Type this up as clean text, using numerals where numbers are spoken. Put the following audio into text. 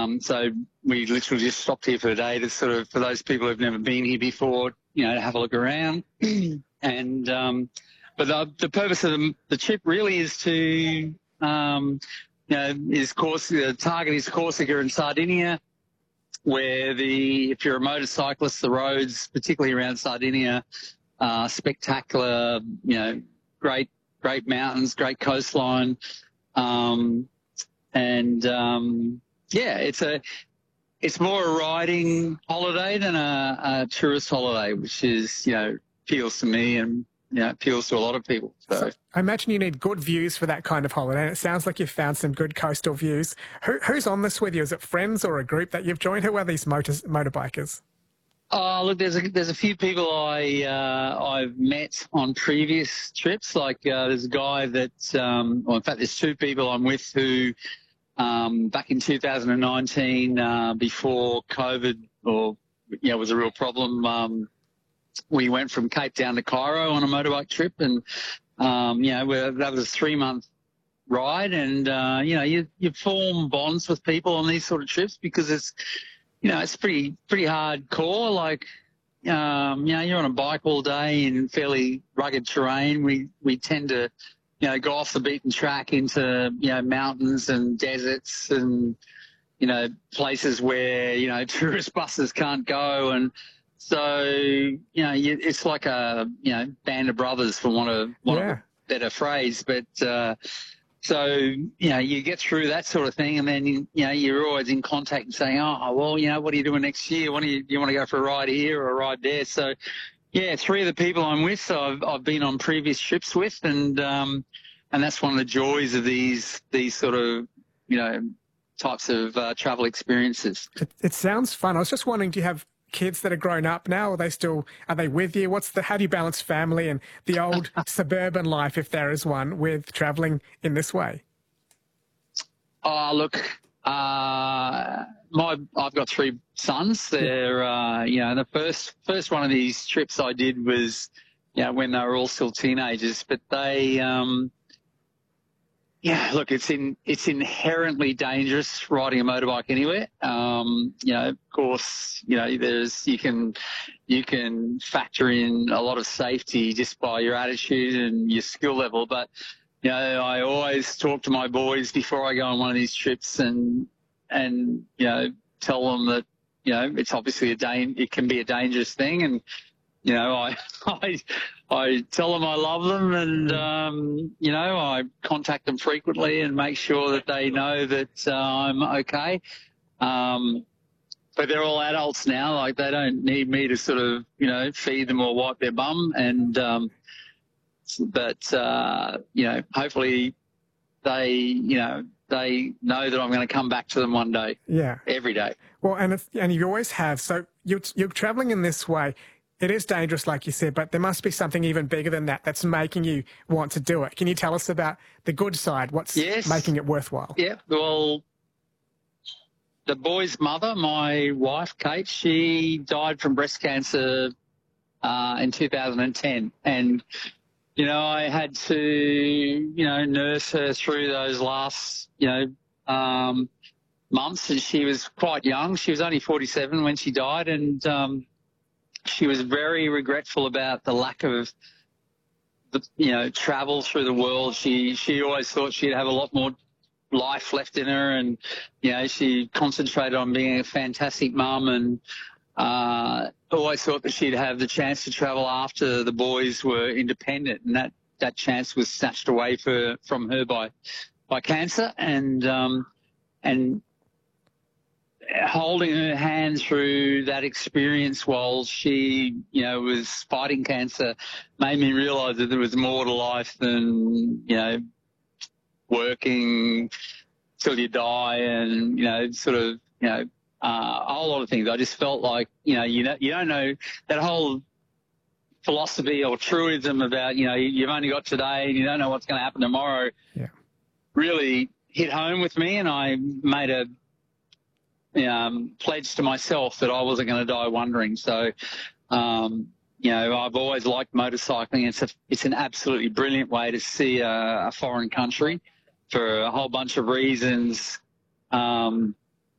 So we literally just stopped here for a day to sort of, for those people who've never been here before, you know, to have a look around. And but the purpose of the trip really is to, you know, the target is Corsica and Sardinia, where if you're a motorcyclist, the roads, particularly around Sardinia, spectacular, you know, great mountains, great coastline. Yeah, it's more a riding holiday than a tourist holiday, which is, you know, appeals to me and, you know, appeals to a lot of people. So I imagine you need good views for that kind of holiday, and it sounds like you've found some good coastal views. Who's on this with you? Is it friends or a group that you've joined? Who are these motorbikers? Look, there's a few people I've met on previous trips. Like there's a guy that, well, in fact, there's two people I'm with who, back in 2019, before COVID was a real problem. We went from Cape Town to Cairo on a motorbike trip, and that was a 3-month ride. And you form bonds with people on these sort of trips because it's pretty hardcore. Like you're on a bike all day in fairly rugged terrain. We tend to go off the beaten track into mountains and deserts and places where tourist buses can't go. And so, it's like a, band of brothers, for want of a better phrase. But, you get through that sort of thing, and then, you're always in contact and saying, what are you doing next year? Do you want to go for a ride here or a ride there? So, yeah, 3 of the people I'm with, so I've been on previous trips with, and that's one of the joys of these sort of, types of travel experiences. It sounds fun. I was just wondering, do you have kids that are grown up now? Are they with you? How do you balance family and the old suburban life, if there is one, with traveling in this way? Look, I've got 3 sons. They're, the first one of these trips I did was, when they were all still teenagers, but they, look, it's inherently dangerous riding a motorbike anywhere. Of course, you can factor in a lot of safety just by your attitude and your skill level. But, I always talk to my boys before I go on one of these trips and tell them that, it's obviously it can be a dangerous thing. And, I tell them I love them, and, I contact them frequently and make sure that they know that I'm okay. But they're all adults now. Like, they don't need me to sort of, feed them or wipe their bum. And, hopefully they know that I'm going to come back to them one day. Yeah. Every day. Well, and you always have. So you're traveling in this way. It is dangerous, like you said, but there must be something even bigger than that that's making you want to do it. Can you tell us about the good side? What's making it worthwhile? Yeah, well, the boy's mother, my wife, Kate, she died from breast cancer in 2010. And, I had to, nurse her through those last, months. And she was quite young. She was only 47 when she died. And, she was very regretful about the lack of, travel through the world. She always thought she'd have a lot more life left in her, and, she concentrated on being a fantastic mum, and always thought that she'd have the chance to travel after the boys were independent, and that chance was snatched away from her by cancer. And holding her hand through that experience while she, was fighting cancer made me realize that there was more to life than, working till you die and, a whole lot of things. I just felt like, you don't know that whole philosophy or truism about, you've only got today and you don't know what's going to happen tomorrow. Yeah. Really hit home with me, and I made a pledge to myself that I wasn't going to die wondering. So, I've always liked motorcycling. It's an absolutely brilliant way to see a foreign country for a whole bunch of reasons.